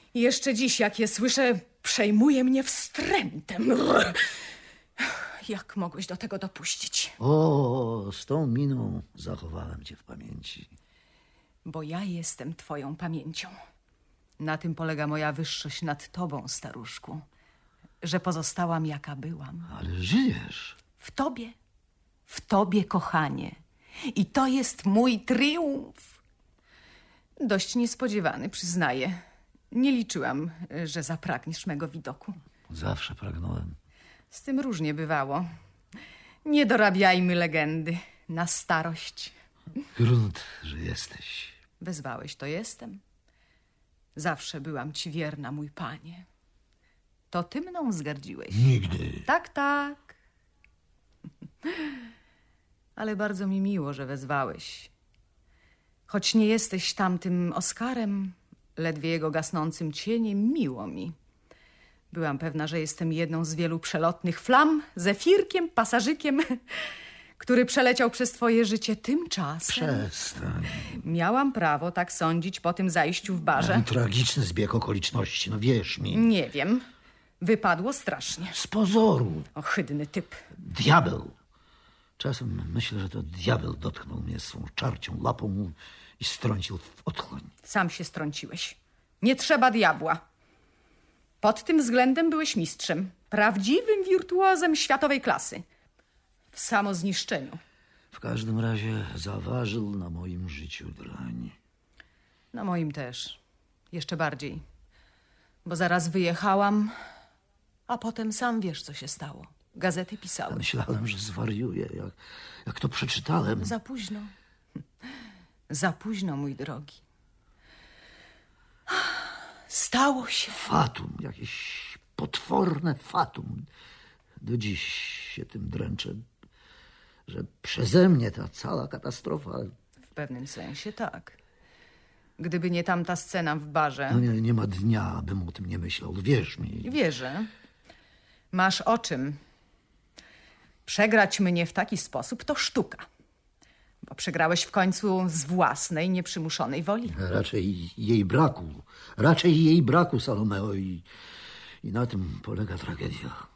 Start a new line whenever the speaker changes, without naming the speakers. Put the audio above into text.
I jeszcze dziś, jak je słyszę, przejmuje mnie wstrętem. Jak mogłeś do tego dopuścić?
O, z tą miną zachowałem cię w pamięci.
Bo ja jestem twoją pamięcią. Na tym polega moja wyższość nad tobą, staruszku. Że pozostałam, jaka byłam.
Ale żyjesz.
W tobie, kochanie. I to jest mój triumf. Dość niespodziewany, przyznaję. Nie liczyłam, że zapragniesz mego widoku.
Zawsze pragnąłem.
Z tym różnie bywało. Nie dorabiajmy legendy na starość.
Grunt, że jesteś.
Wezwałeś, to jestem. Zawsze byłam ci wierna, mój panie. To ty mną wzgardziłeś.
Nigdy.
Tak, tak. Ale bardzo mi miło, że wezwałeś. Choć nie jesteś tamtym Oskarem, ledwie jego gasnącym cieniem, miło mi. Byłam pewna, że jestem jedną z wielu przelotnych flam, zefirkiem, pasażykiem, który przeleciał przez twoje życie tymczasem.
Przestań.
Miałam prawo tak sądzić po tym zajściu w barze.
Tragiczny zbieg okoliczności, no wierz mi.
Nie wiem. Wypadło strasznie.
Z pozoru.
Ohydny typ.
Diabeł. Czasem myślę, że to diabeł dotknął mnie swą czarcią lapą i strącił w otchłań.
Sam się strąciłeś. Nie trzeba diabła. Pod tym względem byłeś mistrzem. Prawdziwym wirtuozem światowej klasy. W samozniszczeniu.
W każdym razie zaważył na moim życiu drań.
Na moim też. Jeszcze bardziej. Bo zaraz wyjechałam, a potem sam wiesz, co się stało. Gazety pisały.
Myślałem, że zwariuję. Jak to przeczytałem.
Za późno. Za późno, mój drogi. Stało się.
Fatum, jakieś potworne fatum. Do dziś się tym dręczę, że przeze mnie ta cała katastrofa...
W pewnym sensie tak. Gdyby nie tamta scena w barze...
No nie ma dnia, abym o tym nie myślał. Wierz mi.
Wierzę. Masz o czym. Przegrać mnie w taki sposób to sztuka. Bo przegrałeś w końcu z własnej, nieprzymuszonej woli.
Raczej jej braku, Salomeo, i na tym polega tragedia.